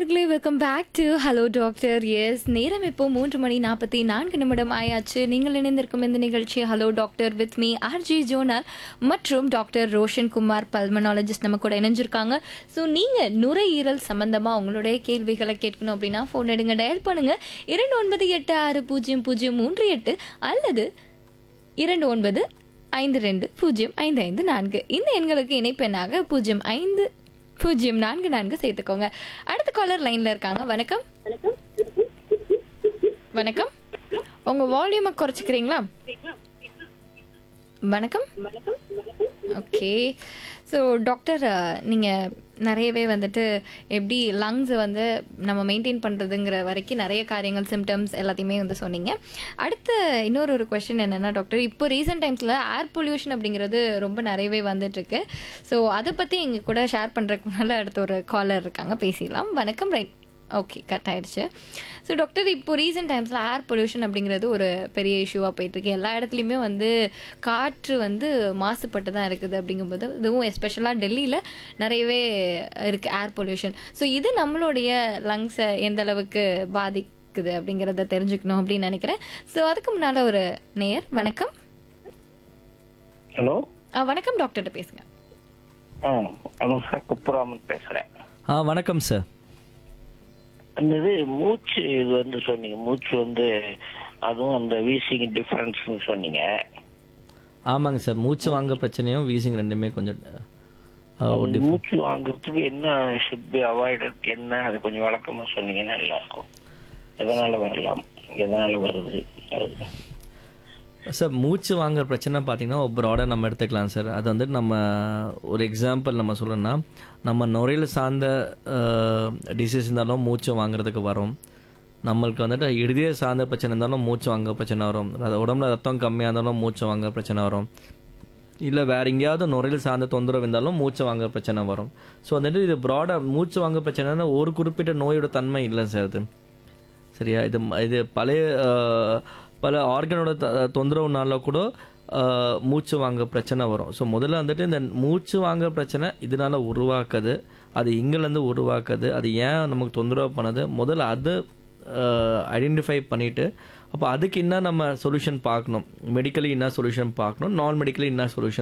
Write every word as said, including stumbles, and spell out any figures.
நேயர்களே, welcome back to hello doctor. S, நேரம் இப்போ மூன்று மணி நாற்பத்தி நான்கு நிமிடம் ஆயாச்சு. நீங்கள் இணைந்திருக்கும் இந்த நிகழ்ச்சி hello doctor with me RJ zonal மற்றும் டாக்டர் ரோஷன் குமார் பல்மனாலஜிஸ்ட் நம்ம கூட இணைஞ்சிருக்காங்க. ஸோ நீங்கள் நுரையீரல் சம்பந்தமாக உங்களுடைய கேள்விகளை கேட்கணும் அப்படின்னா ஃபோன் எடுங்க, டயல் பண்ணுங்க இரண்டு ஒன்பது எட்டு ஆறு பூஜ்ஜியம் பூஜ்ஜியம் மூன்று எட்டு அல்லது இரண்டு ஒன்பது ஐந்து ரெண்டு பூஜ்ஜியம் ஐந்து ஐந்து நான்கு இந்த எண்களுக்கு இணைப்பெண்ணாக பூஜ்ஜியம் ஐந்து பூஜ்ஜியம் நான்கு நான்கு சேர்த்துக்கோங்க. அடுத்த காலர் லைன்ல இருக்காங்க. வணக்கம் வணக்கம். உங்க வால்யூமை குறைச்சிக்கிறீங்களா? வணக்கம். ஓகே. ஸோ டாக்டர், நீங்கள் நிறையவே வந்துட்டு எப்படி லங்ஸை வந்து நம்ம மெயின்டைன் பண்ணுறதுங்கிற வரைக்கும் நிறைய காரியங்கள், சிம்டம்ஸ் எல்லாத்தையுமே வந்து சொன்னீங்க. அடுத்த இன்னொரு ஒரு கொஸ்டின் என்னென்னா டாக்டர், இப்போ ரீசெண்ட் டைம்ஸில் ஏர் பொல்யூஷன் அப்படிங்கிறது ரொம்ப நிறையவே வந்துட்டுருக்கு. ஸோ அதை பற்றி எங்கள் கூட ஷேர் பண்ணுறதுக்கு முன்னால் அடுத்த ஒரு காலர் இருக்காங்க, பேசிடலாம். வணக்கம். ரைட், ஓகே, கட் ஆயிடுச்சு. ஸோ டாக்டர், இப்போ ரீசெண்ட் டைம்ஸில் ஏர் பொல்யூஷன் அப்படிங்கிறது ஒரு பெரிய இஷ்யூவாக போயிட்டுருக்கு. எல்லா இடத்துலையுமே வந்து காற்று வந்து மாசுபட்டு தான் இருக்குது. அப்படிங்கும்போது இதுவும் எஸ்பெஷலாக டெல்லியில் நிறையவே இருக்குது ஏர் பொல்யூஷன். ஸோ இது நம்மளுடைய லங்ஸை எந்த அளவுக்கு பாதிக்குது அப்படிங்கிறத தெரிஞ்சுக்கணும் அப்படின்னு நினைக்கிறேன். ஸோ அதுக்கு முன்னால் ஒரு நேயர். வணக்கம். ஹலோ. வணக்கம், டாக்டர்கிட்ட பேசுங்க. சார், குப்புராமன் பேசுறேன். ஆ வணக்கம் சார். அந்த இது மூச்சு இது வந்து சொன்னீங்க, மூச்சு வந்து அதுவும் அந்த வீசிங் டிஃபரன்ஸ்னு சொன்னீங்க. ஆமாங்க சார், மூச்சு வாங்க பிரச்சனையும் வீசிங் ரெண்டுமே கொஞ்சம் ஆ, ஒரு அந்த different. மூச்சு வாங்குறதுக்கு என்ன ஷுட் பி அவாய்டட், என்ன அது கொஞ்சம் வழக்கமா சொன்னீங்கன்னா நல்லா இருக்கும். எதனால வரலாம், எதனால வருது அது. சார், மூச்சு வாங்குற பிரச்சனை பார்த்தீங்கன்னா ப்ராடாக நம்ம எடுத்துக்கலாம் சார். அது வந்து நம்ம ஒரு எக்ஸாம்பிள் நம்ம சொல்லணும்னா, நம்ம நுரையில் சார்ந்த டிசீஸ் இருந்தாலும் மூச்சு வாங்குறதுக்கு வரும். நம்மளுக்கு வந்துட்டு இதய சார்ந்த பிரச்சனை இருந்தாலும் மூச்சு வாங்க பிரச்சனை வரும். அது உடம்புல ரத்தம் கம்மியாக இருந்தாலும் மூச்சு வாங்க பிரச்சனை வரும். இல்லை வேறு எங்கேயாவது நுரையில் சார்ந்த தொந்தரவு இருந்தாலும் மூச்சு வாங்க பிரச்சனை வரும். ஸோ வந்துட்டு இது ப்ராடாக மூச்சு வாங்க பிரச்சனைனா ஒரு குறிப்பிட்ட நோயோட தன்மை இல்லை சார். அது சரியா? இது இது பழைய அஹ், பல ஆர்கனோட த தொந்தரவுனால கூட அஹ், மூச்சு வாங்க பிரச்சனை வரும். ஸோ முதல்ல வந்துட்டு இந்த மூச்சு வாங்க பிரச்சனை இதனால உருவாக்குது, அது இங்கிலேருந்து உருவாக்குது, அது ஏன் நமக்கு தொந்தரவு பண்ணுது, முதல்ல அது ஐடென்டிஃபை பண்ணிவிட்டு அப்போ அதுக்கு என்ன நம்ம சொல்யூஷன் பார்க்கணும், மெடிக்கலி என்ன சொல்யூஷன் பார்க்கணும், நான் மெடிக்கலி என்ன சொல்யூஷன்